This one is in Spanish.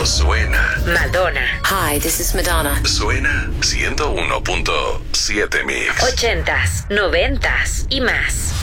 Suena. Madonna. Hi, this is Madonna. Suena 101.7 Mix. 80s, 90s y más.